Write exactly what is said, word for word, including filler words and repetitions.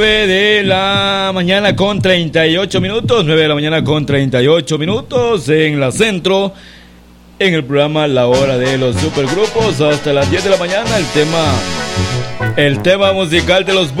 nueve de la mañana con treinta y ocho minutos, nueve de la mañana con treinta y ocho minutos en la Centro, en el programa La Hora de los Supergrupos, hasta las diez de la mañana, el tema, el tema musical de los